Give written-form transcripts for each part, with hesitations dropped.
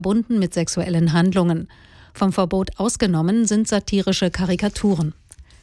verbunden mit sexuellen Handlungen. Vom Verbot ausgenommen sind satirische Karikaturen.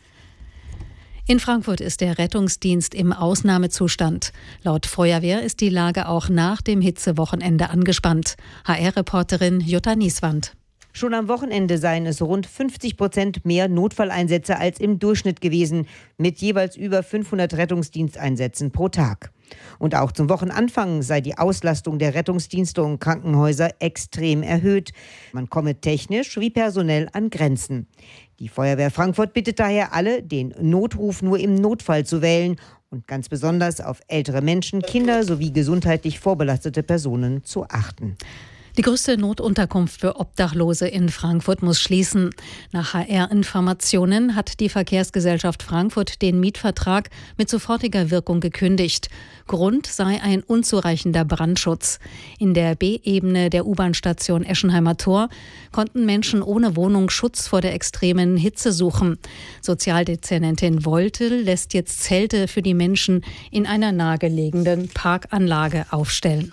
In Frankfurt ist der Rettungsdienst im Ausnahmezustand. Laut Feuerwehr ist die Lage auch nach dem Hitzewochenende angespannt. HR-Reporterin Jutta Nieswand. Schon am Wochenende seien es rund 50% mehr Notfalleinsätze als im Durchschnitt gewesen, mit jeweils über 500 Rettungsdiensteinsätzen pro Tag. Und auch zum Wochenanfang sei die Auslastung der Rettungsdienste und Krankenhäuser extrem erhöht. Man komme technisch wie personell an Grenzen. Die Feuerwehr Frankfurt bittet daher alle, den Notruf nur im Notfall zu wählen und ganz besonders auf ältere Menschen, Kinder sowie gesundheitlich vorbelastete Personen zu achten. Die größte Notunterkunft für Obdachlose in Frankfurt muss schließen. Nach HR-Informationen hat die Verkehrsgesellschaft Frankfurt den Mietvertrag mit sofortiger Wirkung gekündigt. Grund sei ein unzureichender Brandschutz. In der B-Ebene der U-Bahn-Station Eschenheimer Tor konnten Menschen ohne Wohnung Schutz vor der extremen Hitze suchen. Sozialdezernentin Woltel lässt jetzt Zelte für die Menschen in einer nahegelegenen Parkanlage aufstellen.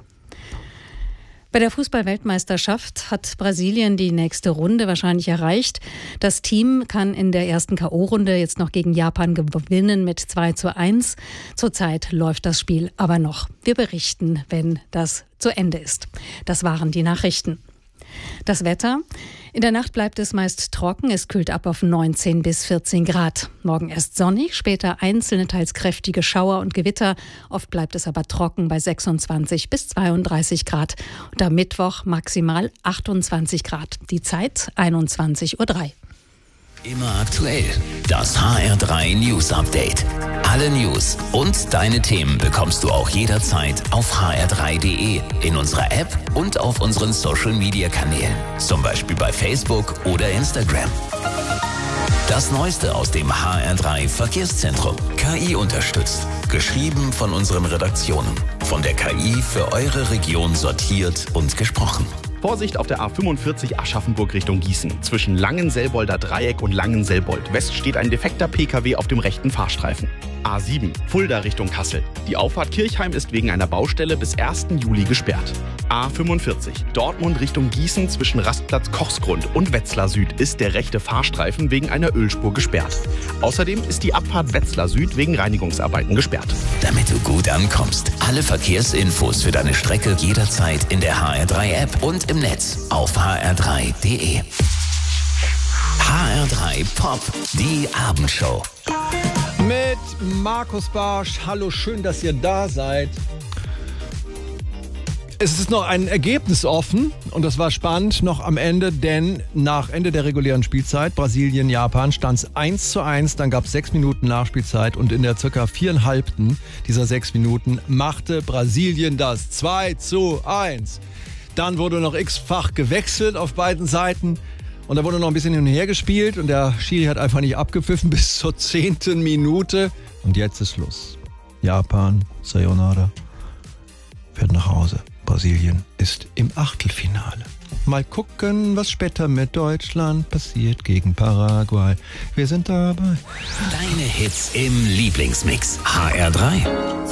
Bei der Fußball-Weltmeisterschaft hat Brasilien die nächste Runde wahrscheinlich erreicht. Das Team kann in der ersten K.O.-Runde jetzt noch gegen Japan gewinnen mit 2:1. Zurzeit läuft das Spiel aber noch. Wir berichten, wenn das zu Ende ist. Das waren die Nachrichten. Das Wetter. In der Nacht bleibt es meist trocken. Es kühlt ab auf 19 bis 14 Grad. Morgen erst sonnig, später einzelne, teils kräftige Schauer und Gewitter. Oft bleibt es aber trocken bei 26 bis 32 Grad. Und am Mittwoch maximal 28 Grad. Die Zeit 21:03 Uhr. Immer aktuell. Das HR3 News Update. Alle News und deine Themen bekommst du auch jederzeit auf hr3.de, in unserer App und auf unseren Social Media Kanälen. Zum Beispiel bei Facebook oder Instagram. Das Neueste aus dem HR3 Verkehrszentrum. KI unterstützt. Geschrieben von unseren Redaktionen. Von der KI für eure Region sortiert und gesprochen. Vorsicht auf der A45 Aschaffenburg Richtung Gießen. Zwischen Langenselbolder Dreieck und Langenselbold West steht ein defekter PKW auf dem rechten Fahrstreifen. A7 Fulda Richtung Kassel. Die Auffahrt Kirchheim ist wegen einer Baustelle bis 1. Juli gesperrt. A45 Dortmund Richtung Gießen zwischen Rastplatz Kochsgrund und Wetzlar Süd ist der rechte Fahrstreifen wegen einer Ölspur gesperrt. Außerdem ist die Abfahrt Wetzlar Süd wegen Reinigungsarbeiten gesperrt. Damit du gut ankommst. Alle Verkehrsinfos für deine Strecke jederzeit in der HR3-App und im Netz auf hr3.de. HR3 Pop, die Abendshow. Mit Markus Barsch. Hallo, schön, dass ihr da seid. Es ist noch ein Ergebnis offen und das war spannend noch am Ende, denn nach Ende der regulären Spielzeit, Brasilien, Japan, stand es 1:1, dann gab es 6 Minuten Nachspielzeit und in der circa 4,5 dieser 6 Minuten machte Brasilien das 2:1. Dann wurde noch x-fach gewechselt auf beiden Seiten und da wurde noch ein bisschen hin und her gespielt und der Schiri hat einfach nicht abgepfiffen bis zur 10. Minute und jetzt ist Schluss. Japan, Sayonara, fährt nach Hause. Brasilien ist im Achtelfinale. Mal gucken, was später mit Deutschland passiert gegen Paraguay. Wir sind dabei. Deine Hits im Lieblingsmix. HR3.